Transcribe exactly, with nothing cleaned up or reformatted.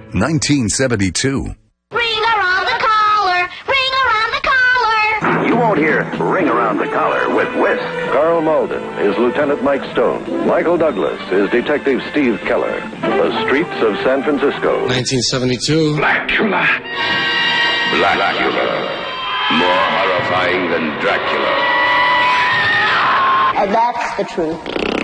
nineteen seventy-two. Ring around the collar, ring around the collar. You won't hear Ring Around the Collar with Whisk. Carl Malden is Lieutenant Mike Stone. Michael Douglas is Detective Steve Keller. The Streets of San Francisco. nineteen seventy-two. Blackula. Blackula. More horrifying than Dracula. And that's the truth.